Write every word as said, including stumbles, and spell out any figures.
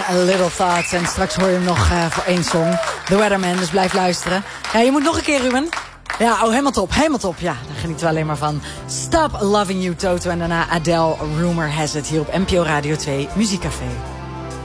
A Little Thoughts. En straks hoor je hem nog uh, voor één song. The Weatherman, dus blijf luisteren. Ja, je moet nog een keer, Ruben. Ja, oh, helemaal top, helemaal top. Ja, daar genieten we alleen maar van. Stop Loving You, Toto. En daarna Adele, Rumor Has It. Hier op N P O Radio twee, Muziekcafé.